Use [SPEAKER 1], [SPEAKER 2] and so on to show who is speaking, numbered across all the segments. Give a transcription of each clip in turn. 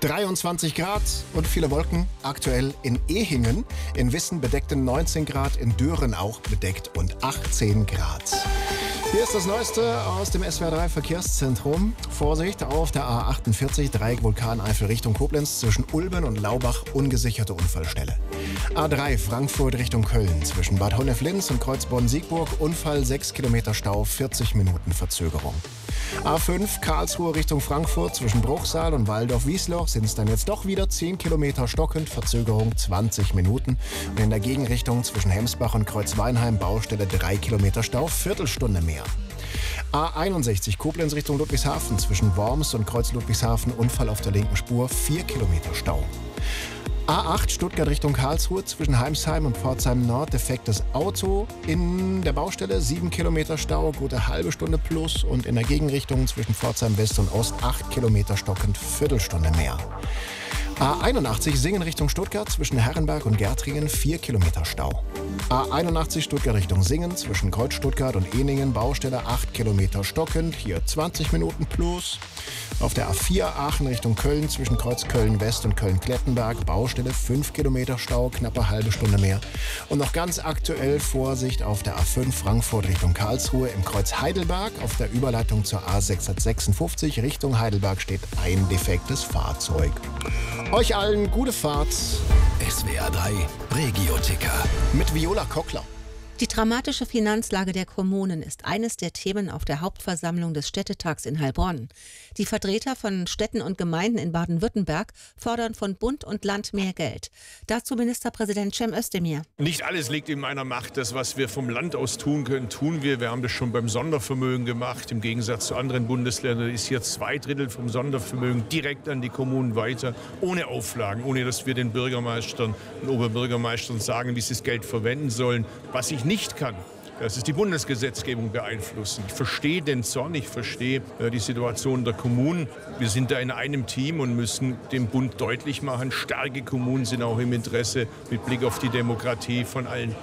[SPEAKER 1] 23 Grad und viele Wolken. Aktuell in Ehingen, in Wissen bedeckte 19 Grad, in Düren auch bedeckt und 18 Grad. Hier ist das Neueste aus dem SWR3 Verkehrszentrum. Vorsicht auf der A48 Dreieck Vulkaneifel Richtung Koblenz zwischen Ulben und Laubach, ungesicherte Unfallstelle. A3 Frankfurt Richtung Köln zwischen Bad Honnef-Linz und Kreuzborn-Siegburg, Unfall 6 Kilometer Stau, 40 Minuten Verzögerung. A5 Karlsruhe Richtung Frankfurt zwischen Bruchsal und Waldorf-Wiesloch sind es dann jetzt doch wieder 10 Kilometer stockend, Verzögerung 20 Minuten. Und in der Gegenrichtung zwischen Hemsbach und Kreuzweinheim Baustelle 3 Kilometer Stau, Viertelstunde mehr. A61 Koblenz Richtung Ludwigshafen zwischen Worms und Kreuz Ludwigshafen, Unfall auf der linken Spur, 4 Kilometer Stau. A8 Stuttgart Richtung Karlsruhe zwischen Heimsheim und Pforzheim Nord, defektes Auto in der Baustelle, 7 Kilometer Stau, gute halbe Stunde plus, und in der Gegenrichtung zwischen Pforzheim West und Ost 8 Kilometer stockend, Viertelstunde mehr. A81 Singen Richtung Stuttgart zwischen Herrenberg und Gärtringen, 4 Kilometer Stau. A81 Stuttgart Richtung Singen zwischen Kreuz Stuttgart und Ehningen, Baustelle 8 Kilometer stockend, hier 20 Minuten plus. Auf der A4 Aachen Richtung Köln zwischen Kreuz Köln West und Köln-Klettenberg, Baustelle 5 Kilometer Stau, knappe halbe Stunde mehr. Und noch ganz aktuell Vorsicht auf der A5 Frankfurt Richtung Karlsruhe im Kreuz Heidelberg. Auf der Überleitung zur A656 Richtung Heidelberg steht ein defektes Fahrzeug. Euch allen gute Fahrt.
[SPEAKER 2] SWR3 Regio-Ticker
[SPEAKER 1] Mit Viola Kockler.
[SPEAKER 3] Die dramatische Finanzlage der Kommunen ist eines der Themen auf der Hauptversammlung des Städtetags in Heilbronn. Die Vertreter von Städten und Gemeinden in Baden-Württemberg fordern von Bund und Land mehr Geld. Dazu Ministerpräsident Cem Özdemir.
[SPEAKER 4] Nicht alles liegt in meiner Macht. Das, was wir vom Land aus tun können, tun wir. Wir haben das schon beim Sondervermögen gemacht. Im Gegensatz zu anderen Bundesländern ist hier 2/3 vom Sondervermögen direkt an die Kommunen weiter, ohne Auflagen, ohne dass wir den Bürgermeistern und Oberbürgermeistern sagen, wie sie das Geld verwenden sollen. Was ich nicht kann, das ist die Bundesgesetzgebung beeinflussen. Ich verstehe den Zorn, ich verstehe die Situation der Kommunen. Wir sind da in einem Team und müssen dem Bund deutlich machen, starke Kommunen sind auch im Interesse mit Blick auf die Demokratie von allen.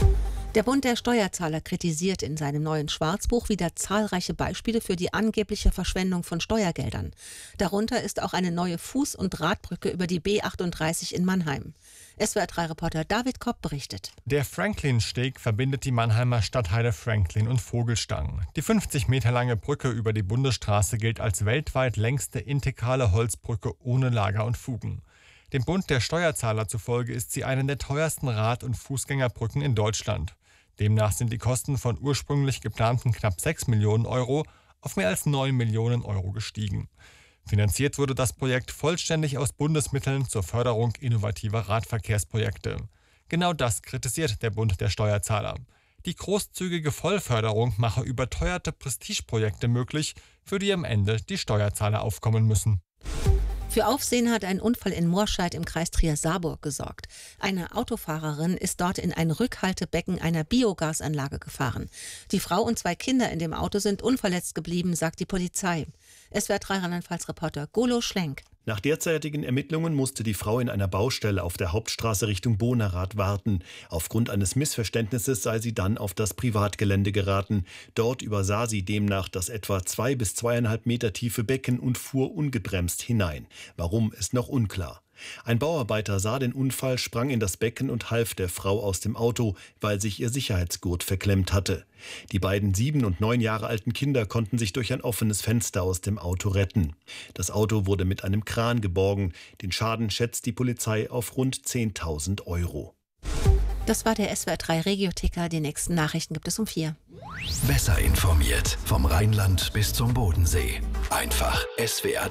[SPEAKER 3] Der Bund der Steuerzahler kritisiert in seinem neuen Schwarzbuch wieder zahlreiche Beispiele für die angebliche Verschwendung von Steuergeldern. Darunter ist auch eine neue Fuß- und Radbrücke über die B38 in Mannheim. SWR3-Reporter David Kopp berichtet.
[SPEAKER 5] Der Franklin-Steg verbindet die Mannheimer Stadtteile Franklin und Vogelstang. Die 50 Meter lange Brücke über die Bundesstraße gilt als weltweit längste integrale Holzbrücke ohne Lager und Fugen. Dem Bund der Steuerzahler zufolge ist sie eine der teuersten Rad- und Fußgängerbrücken in Deutschland. Demnach sind die Kosten von ursprünglich geplanten knapp 6 Millionen Euro auf mehr als 9 Millionen Euro gestiegen. Finanziert wurde das Projekt vollständig aus Bundesmitteln zur Förderung innovativer Radverkehrsprojekte. Genau das kritisiert der Bund der Steuerzahler. Die großzügige Vollförderung mache überteuerte Prestigeprojekte möglich, für die am Ende die Steuerzahler aufkommen müssen.
[SPEAKER 3] Für Aufsehen hat ein Unfall in Morscheid im Kreis Trier-Saarburg gesorgt. Eine Autofahrerin ist dort in ein Rückhaltebecken einer Biogasanlage gefahren. Die Frau und 2 Kinder in dem Auto sind unverletzt geblieben, sagt die Polizei. SWR3 Rheinland-Pfalz-Reporter Golo Schlenk.
[SPEAKER 6] Nach derzeitigen Ermittlungen musste die Frau in einer Baustelle auf der Hauptstraße Richtung Bonerath warten. Aufgrund eines Missverständnisses sei sie dann auf das Privatgelände geraten. Dort übersah sie demnach das etwa 2 bis 2,5 Meter tiefe Becken und fuhr ungebremst hinein. Warum, ist noch unklar. Ein Bauarbeiter sah den Unfall, sprang in das Becken und half der Frau aus dem Auto, weil sich ihr Sicherheitsgurt verklemmt hatte. Die beiden 7 und 9 Jahre alten Kinder konnten sich durch ein offenes Fenster aus dem Auto retten. Das Auto wurde mit einem Kran geborgen. Den Schaden schätzt die Polizei auf rund 10.000 Euro.
[SPEAKER 3] Das war der SWR3 Regio-Ticker. Die nächsten Nachrichten gibt es um 4.
[SPEAKER 2] Besser informiert vom Rheinland bis zum Bodensee. Einfach SWR3.